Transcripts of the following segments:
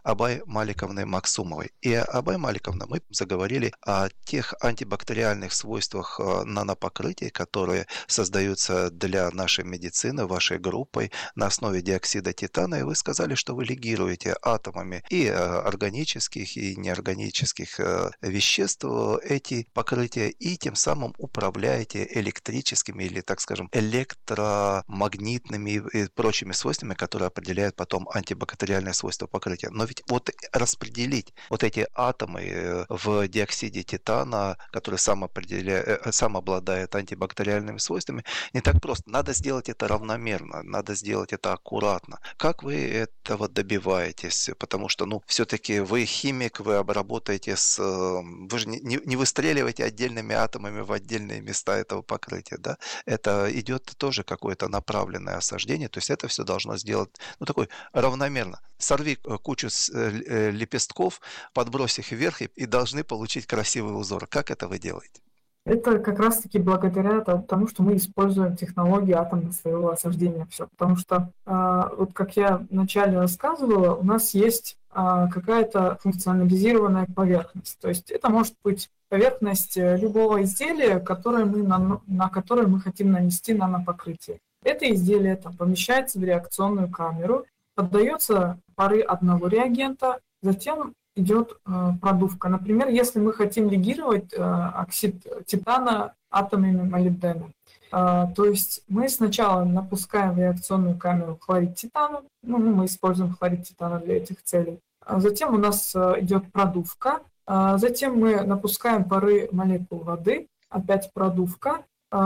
Абай Маликовной Максумовой. И Абай Маликовна, мы заговорили о тех антибактериальных свойствах нанопокрытий, которые создаются для нашей медицины, вашей группой на основе диоксида титана. И вы сказали, что вы лигируете атомами и органических, и неорганических веществ эти покрытия, и тем самым управляете электрическими или, так скажем, электромагнитными и прочими свойствами, которые определяют потом антибактериальные свойства покрытия. Но ведь вот распределить вот эти атомы в диоксиде титана, который сам обладает антибактериальными свойствами, не так просто. Надо сделать это равномерно, надо сделать это аккуратно. Как вы этого добиваетесь? Потому что, все-таки вы химик, вы обработаете вы же не выстреливаете отдельными атомами в отдельные места этого покрытия, да? Это идет тоже какое-то направленное осаждение, то есть это все должно сделать, такой равномерно. Сорви кучу лепестков, подбрось их вверх и должны получить красивый узор. Как это вы делаете? Это как раз-таки благодаря тому, что мы используем технологию атомно-слоевого осаждения. Все. Потому что, вот как я вначале рассказывала, у нас есть какая-то функционализированная поверхность. То есть это может быть поверхность любого изделия, на которое мы хотим нанести нанопокрытие. Это изделие помещается в реакционную камеру, поддается пары одного реагента, затем идет продувка. Например, если мы хотим лигировать оксид титана атомами молибдена, то есть мы сначала напускаем в реакционную камеру хлорид титана, мы используем хлорид титана для этих целей, затем у нас идет продувка, затем мы напускаем пары молекул воды, опять продувка.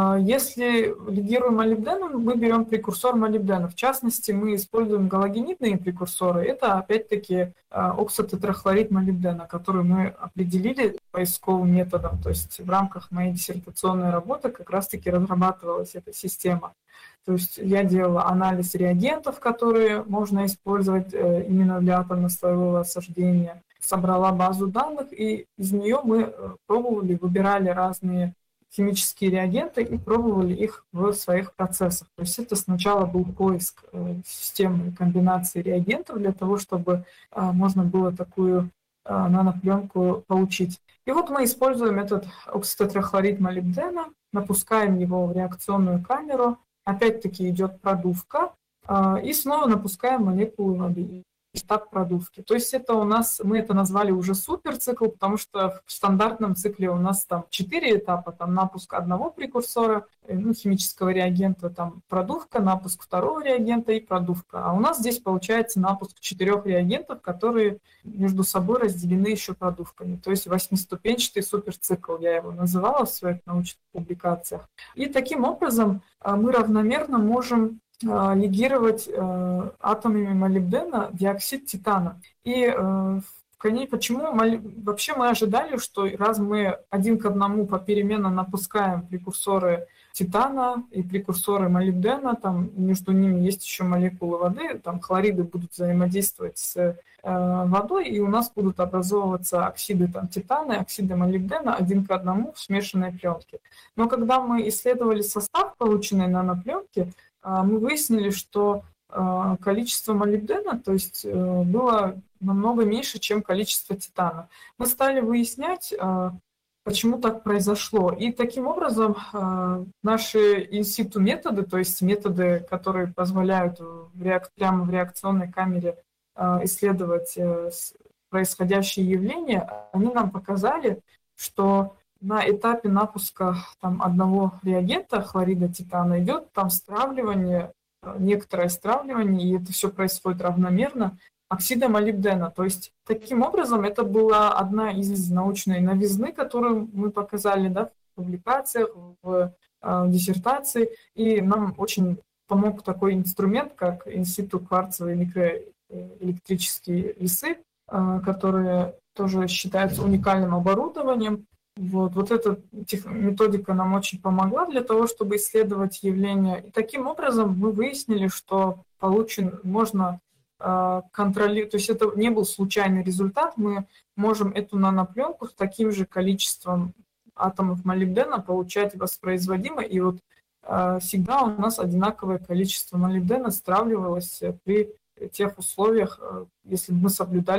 Если лигируем молибденом, мы берем прекурсор молибдена. В частности, мы используем галогенидные прекурсоры. Это, опять-таки, оксотетрахлорид молибдена, который мы определили поисковым методом. То есть в рамках моей диссертационной работы как раз-таки разрабатывалась эта система. То есть я делала анализ реагентов, которые можно использовать именно для атомно-слоевого осаждения, собрала базу данных, и из нее мы пробовали, выбирали разные химические реагенты и пробовали их в своих процессах. То есть это сначала был поиск системы комбинации реагентов для того, чтобы можно было такую нанопленку получить. И вот мы используем этот окситотрахлорид молибдена, напускаем его в реакционную камеру, опять-таки идет продувка, и снова напускаем молекулы воды. Этап продувки. То есть это мы это назвали уже суперцикл, потому что в стандартном цикле у нас 4 этапа, напуск одного прекурсора, химического реагента, продувка, напуск второго реагента и продувка. А у нас здесь получается напуск 4 реагентов, которые между собой разделены еще продувками. То есть 8-ступенчатый суперцикл, я его называла в своих научных публикациях. И таким образом мы равномерно можем лигировать атомами молибдена диоксид титана. И почему вообще мы ожидали, что раз мы один к одному попеременно напускаем прекурсоры титана и прекурсоры молибдена, между ними есть еще молекулы воды, хлориды будут взаимодействовать с водой, и у нас будут образовываться оксиды титана и оксиды молибдена один к одному в смешанной пленке. Но когда мы исследовали состав полученной нанопленки, мы выяснили, что количество молибдена, то есть было намного меньше, чем количество титана. Мы стали выяснять, почему так произошло. И таким образом наши инситу методы, то есть методы, которые позволяют прямо в реакционной камере исследовать происходящие явления, они нам показали, что на этапе напуска одного реагента хлорида титана идет некоторое стравливание, и это все происходит равномерно, оксида молибдена. То есть таким образом это была одна из научной новизны, которую мы показали в публикациях, в диссертации, и нам очень помог такой инструмент, как инситу кварцевые микроэлектрические весы, которые тоже считаются уникальным оборудованием. Вот эта методика нам очень помогла для того, чтобы исследовать явления. И таким образом мы выяснили, что можно контролировать, то есть это не был случайный результат, мы можем эту нанопленку с таким же количеством атомов молибдена получать воспроизводимо, и всегда у нас одинаковое количество молибдена стравливалось при тех условиях, если бы мы соблюдали